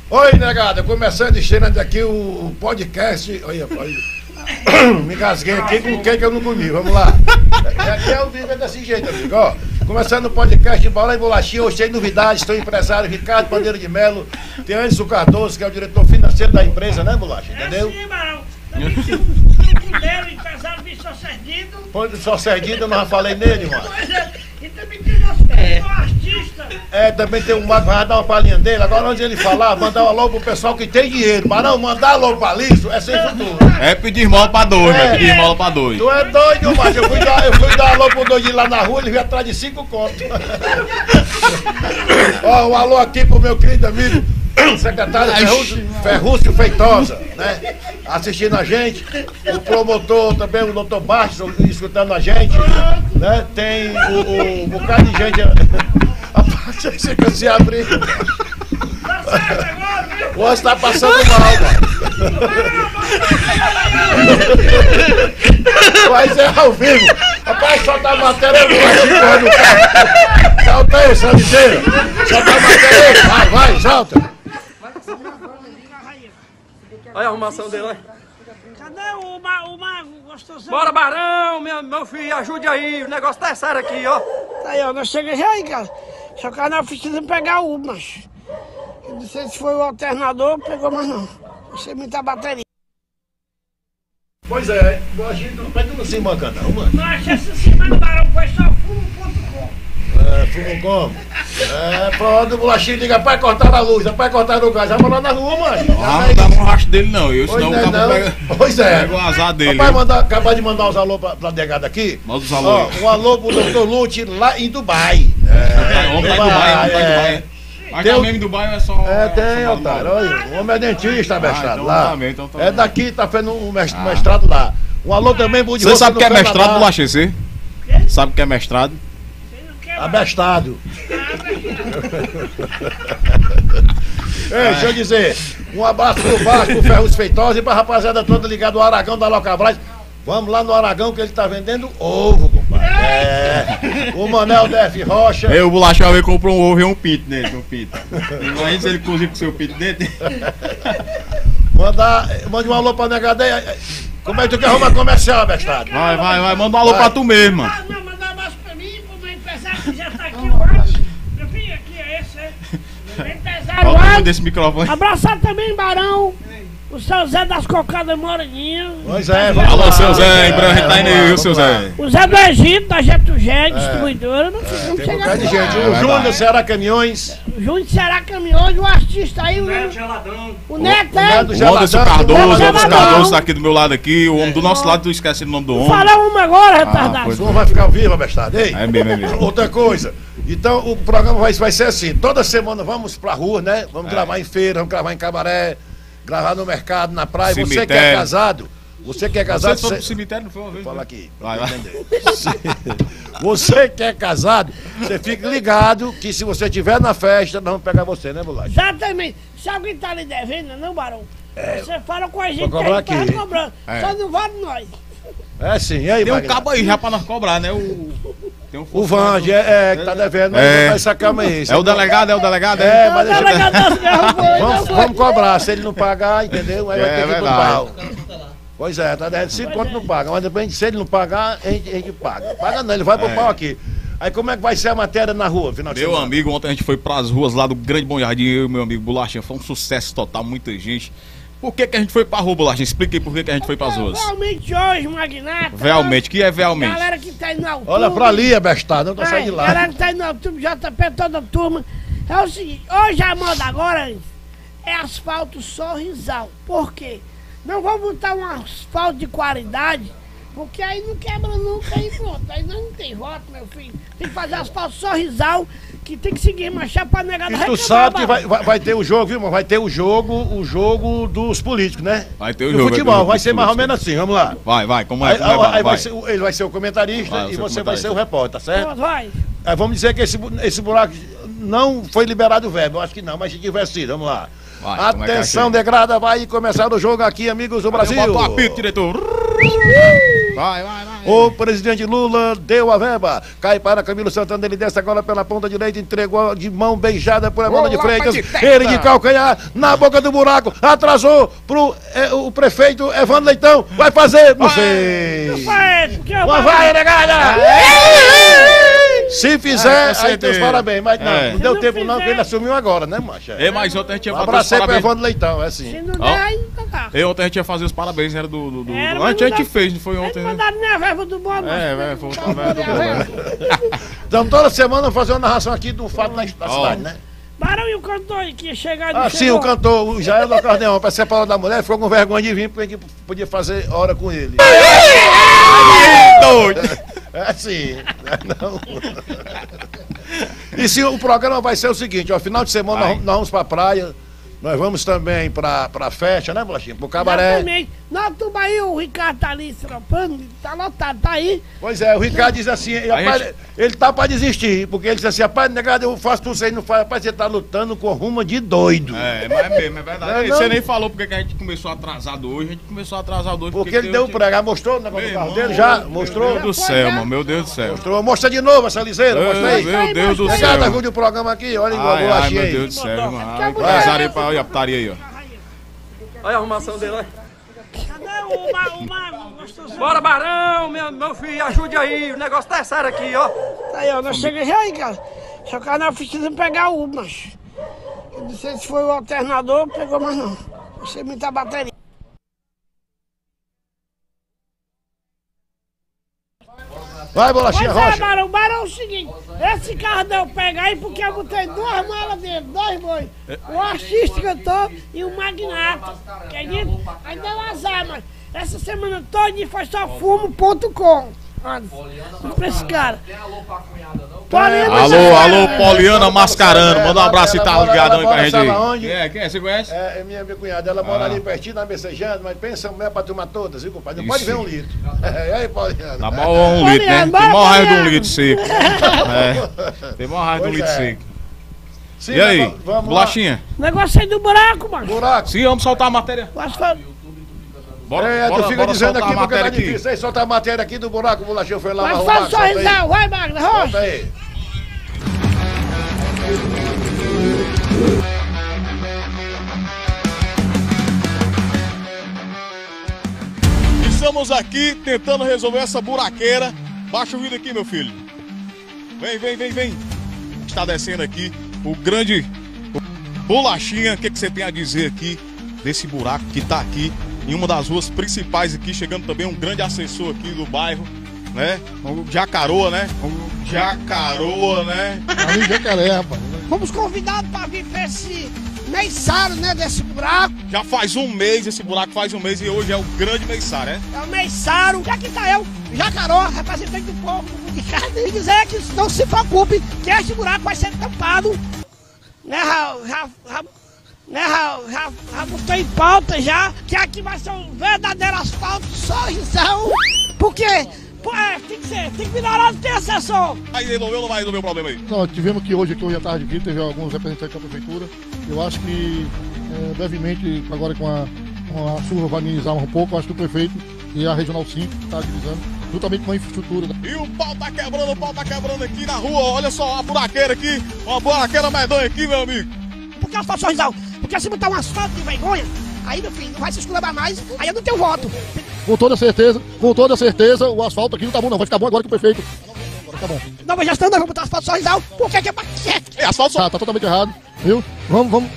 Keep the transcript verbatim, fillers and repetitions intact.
Oi, negada, começando e cheirando aqui o podcast. Olha, olha. Me engasguei aqui com o que que eu não comi, vamos lá. Aqui é o vídeo é desse jeito, amigo, ó. Começando o podcast de Bola e Bolachinha, hoje tem novidades, tem o empresário Ricardo Bandeira de Melo, tem Anderson Cardoso, que é o diretor financeiro da empresa, né, Bolacha? Entendeu? É sim, Barão. Também tem o primeiro empresário Vitor Serdido. Pô, só Serdido, eu não falei nele, mano. Pois é, e também tem nosso é. artista. É, também tem um Marco, vai dar uma palhinha dele. Agora, onde ele falar, mandar um alô pro pessoal que tem dinheiro. Barão, mandar alô pra Liso é sem futuro. É pedir esmola pra dois, É. é pedir esmola pra dois. Tu é doido, macho. Eu fui dar, eu fui dar alô pro doidinho lá na rua, ele veio atrás de cinco contos. Ó, um alô aqui pro meu querido amigo, secretário Ferrúcio, Ferrúcio Feitosa, né? Assistindo a gente. O promotor também, o doutor Bastos, escutando a gente, né? Tem o, o, um bocado de gente. Rapaz, você quer se abrir. Tá certo agora, viu? O outro tá passando mal, mano. Mas é ao vivo. Rapaz, solta a matéria no ar no carro. Solta aí, Sandeiro. Solta a matéria aí. Vai, vai, solta. Olha a arrumação dele, olha. Cadê o, ma o mago gostoso? Bora, Barão, meu, meu filho, ajude aí, o negócio tá sério aqui, ó. Tá aí, ó, nós chegamos já aí, cara. Só que nós precisamos pegar o mas eu não sei se foi o alternador, pegou, mas não. Não sei muita bateria. Pois é, a gente não pega no cima não, mano. Mas essa semana, Barão, foi só fumo ponto com. É, fumo como? É, pronto, o bolachinho liga, rapaz, cortaram a luz, rapaz, cortaram o gás, vamos lá na rua, mano. Ah, não dá no rastro dele não, eu, Pois senão é, o cabo não. pega, Pois é. pega o azar dele. Rapaz, mandar, acabar de mandar os alô pra, pra negada aqui. Manda os alô Ó, aí. um alô pro doutor Lute lá em Dubai. É, homem tá em Dubai, homem tá em é. Dubai. Mas Tem tá o- mesmo em Dubai é só... É, tem, só otário. Olha, o homem é dentista, Ah, mestrado, então lá. tá bem, então tá É bem. daqui, tá fazendo um mest- Ah. mestrado lá. Um alô também, Budi Você Roça sabe o no que é Canadá. mestrado, Bolacha, você? Sabe o que é mestrado? Abestado. Ei, deixa eu dizer, um abraço pro Vasco, pro Ferruz Feitosa e pra rapaziada toda ligada ao Aragão da Locabras. Vamos lá no Aragão que ele tá vendendo ovo, compadre. É. O Manel D F Rocha. Eu, o Bolacha, ele comprou um ovo e um pinto nele, um pinto. Imagina se ele cozinha com seu pinto dentro. Mandar, mande um alô pra Negadeia. Como é que tu quer arrumar comercial, abestado? Vai, vai, vai, manda um alô pra tu mesmo, mano. Ah, não, mandar um abraço pra mim, pro meu empresário que já tá aqui, o Alisson. Meu filho, aqui é esse, é. Meu empresário, Olha o tamanho Alisson. desse microfone. Abraçar também, Barão, o seu Zé das Cocadas Moreninha. Pois é, vamos Alô, lá. seu Zé, em breve a gente tá É, indo vamos aí, lá, seu vamos lá. Zé. O Zé do Egito, da Getugé, distribuidora. Não sei como Tem um chegar bocado de lá. gente. É O verdade. Júnior, Ceará Caminhões. O Júnior Será Caminhões, o artista aí, o, Geladão. o Neto, o é. Neto O Anderson Geladão, Cardoso, o Anderson Anderson Geladão. Cardoso tá aqui do meu lado aqui, o homem do nosso lado, tu esquece o nome do homem. Fala uma agora, Ah, retardado. pois Tu não vai ficar ao vivo, abestado, ei? É mesmo, é mesmo. Outra coisa. Então o programa vai, vai ser assim, toda semana vamos pra rua, né? Vamos É. gravar em feira, vamos gravar em cabaré, gravar no mercado, na praia. Você que é Cemitério. casado, você que é Você casado, foi pro você... cemitério, não foi uma vez? Fala né? aqui. Vai, pra vai. entender. Você que é casado, você fica ligado que se você estiver na festa, nós vamos pegar você, né, Bolacha? Exatamente. Sabe quem tá lhe devendo, não, Barão? Você fala com a gente que cobrar a gente aqui. tá cobrando. É. Só não vale nós. É sim, e aí, Tem um Magno? cabo aí já pra nós cobrar, né? O, tem um O Vange, é, é, que tá devendo, mas É. não vai sacar mais. É o delegado, é o delegado? É, mas O deixa- delegado das guerras foi, Vamos, não foi. vamos cobrar, se ele não pagar, entendeu? Aí vai É, ter que ir pro verdade. pau. Pois é, tá devendo cinco conto não paga, mas depois se ele não pagar, a gente, a gente paga. Paga não, ele vai pro É. pau aqui. Aí como é que vai ser a matéria na rua, final de Meu semana? amigo, ontem a gente foi pras ruas lá do Grande Bom Jardim, eu e meu amigo Bolachinha, foi um sucesso total, muita gente. Por que que a gente foi pra rua, Bolachinha? Explica aí por que que a gente foi pras ruas. Realmente hoje, Magnata. Realmente, o que é realmente? Galera que tá indo na altura. Olha pra ali, abestado, não tá saindo de lá. Galera que tá indo na altura, J P, toda a turma. É o seguinte, hoje a moda agora é asfalto sorrisal. Por quê? Não vou botar um asfalto de qualidade, porque aí não quebra nunca e pronto. Aí não tem voto, meu filho. Tem que fazer asfalto sorrisal, que tem que seguir marchar pra negada E tu reclamar, sabe que vai, Barão. vai, vai ter o jogo, viu, mano? Vai ter o jogo, o jogo dos políticos, né? Vai ter o Do jogo, futebol, vai ter o vai jogo ser mais ou dos menos assim, vamos lá. Vai, vai, como é? Aí, Como é, aí vai, vai vai. ser, o- ele vai ser o comentarista Vai, e ser o você vai ser comentarista. o repórter, tá certo? Pronto, vai. Aí vamos dizer que esse, bu- esse buraco não foi liberado o verbo, eu acho que não, mas se tiver sido, vamos lá. Vai, como é que é Atenção, aqui? degrada, vai começar o jogo aqui, amigos do Brasil. Bota o apito, diretor. Vai, vai, vai. O presidente Lula deu a verba. Cai para Camilo Santana, ele desce agora pela ponta direita, entregou de mão beijada por Evandro de Freitas. Ele de calcanhar na boca do buraco, atrasou pro é, o prefeito Evandro Leitão. Vai fazer, não sei. Vai, vai, negada! Se fizer, é, aí tem os parabéns. Mas não, é. não deu não tempo fizer... não, que ele assumiu agora, né, macho? É, mas ontem a gente ia Um fazer os abraço aí pro parabéns. Evandro Leitão, é assim. Se não der, Ó. aí tá. E ontem a gente ia fazer os parabéns, era do... do, do... Era, mas Antes a não gente dá- fez, não foi Eles ontem, né? mandaram nem a verba do bolo. É, mas- é, foi outra verba do bolo, né? Então toda semana vamos fazer uma narração aqui do fato da, da Ó. cidade, né? Barão e o cantor que ia chegar Ah, sim, o cantor, o Jair do Acordeão, para separar da mulher, ficou com vergonha de vir, porque a gente podia fazer hora com ele. Doido! É assim, não. E se o programa vai ser o seguinte, ó, final de semana nós, Vai. vamos- nós vamos pra praia, nós vamos também pra, pra festa, né, Bolachinha? Pro cabaré. Exatamente. Na Tubaí, o Ricardo tá ali trampando, tá lotado, tá aí. Pois é, o Ricardo diz assim, rapaz, gente- ele tá pra desistir, porque ele diz assim, rapaz, negado, eu faço tudo isso aí, não faz, rapaz, você tá lutando com ruma de doido. É, mas é mesmo, é verdade. Não, Ei, não. Você nem falou porque que a gente começou atrasado hoje, a gente começou atrasado hoje. Porque ele deu o tem- prego, mostrou o negócio do Meu carro irmão, dele, já? Meu Mostrou? Deus do céu, mano, meu Deus do céu. Mostrou, mostra de novo essa liseira, mostra aí. Meu Deus do céu. Negado, ajude o programa aqui, olha igual a Ai, ai, bolachinha meu aí. Deus do céu, mano. Ai, Vai. empresário pra olha a putaria aí, ó. Olha a arrumação dele, olha. Cadê o Mago? O Mago? Gostoso. Bora, Barão, meu, meu filho, ajude aí. O negócio tá sério aqui, ó. Tá aí, ó, nós chegamos já aí, cara. Só que nós precisamos pegar o mas eu não sei se foi o alternador, pegou, mas não. Não sei muita bateria. Vai, bolachinha, Pois é, rocha. Barão, Barão é o seguinte, esse carro deu pegar aí porque eu botei duas malas dele, dois bois. O artista cantor e o magnata. Acredita? Aí deu azar, mas essa semana toda foi só fumo ponto com. Olha, pra esse cara. Poliana, Alô, alô, Poliana Mascarano. Manda um abraço e Ela tá mora- ligadão aí ela pra gente mora, sabe aí. aonde? Quem é? Quem é? Você conhece? É, é minha, minha cunhada, ela mora Ah. ali pertinho, na Messejana, mas pensa, mulher pra turma todas, viu, compadre? Não Isso. pode ver um litro. É, aí, Poliana. Dá mó um litro, né? Tem bora, mó raiva de um Poliana. litro seco. É. Tem mó raiva de um Pois litro é. seco. Sim, E aí, mas vamos lá. bolachinha? negócio aí do buraco, mano. Buraco. Sim, vamos soltar a matéria. O asfalto. Bora, É, tu bora, fica bora dizendo soltar aqui a porque tá matéria aqui. difícil. Aí solta a matéria aqui do buraco, o bolachinho foi lá Mas arrumar. faz sorrisão, vai, Magna, Solta rocha. aí. Estamos aqui tentando resolver essa buraqueira. Baixa o vídeo aqui, meu filho. Vem, vem, vem, vem. Está descendo aqui o grande Bolachinha. O que, que você tem a dizer aqui desse buraco que está aqui em uma das ruas principais aqui, chegando também um grande assessor aqui do bairro, né? O Jacaroa, né? O Jacaroa, né? Ali jacaré, rapaz. Fomos convidados para vir ver esse meiçaro, né, desse buraco. Já faz um mês, esse buraco faz um mês e hoje é o grande meiçar, né? É o meiçaro. E aqui tá eu, Jacaró, representante do povo de casa, e dizer que não se preocupe, que este buraco vai ser tampado. Né, Raul? Já, já, né, Raul? Já, já botou em pauta já, que aqui vai ser um verdadeiro asfalto, sorrisão. Por quê? Pô, é, tem que ser, tem que melhorar, tem assessor. Aí resolveu ou não vai resolver o problema aí? Não, tivemos que hoje, aqui hoje à tarde, aqui, teve alguns representantes da prefeitura. Eu acho que é, brevemente, agora com a, com a chuva vai amenizar um pouco, eu acho que o prefeito e a Regional cinco está agilizando, juntamente com a infraestrutura. E o pau tá quebrando, o pau tá quebrando aqui na rua. Olha só a buraqueira aqui, uma buraqueira medonha aqui, meu amigo. Por que asfalto sorrisão? Porque se botar um asfalto de vergonha, aí, meu filho, não vai se esculabar mais, aí eu não tenho voto. Com toda certeza, com toda certeza, o asfalto aqui não tá bom não, vai ficar bom agora que o prefeito. Agora tá bom. Nova gestão, nós vamos botar asfalto sorrisão, por que que é pra quê? É asfalto só. Tá, tá totalmente errado, viu? Vamos, vamos,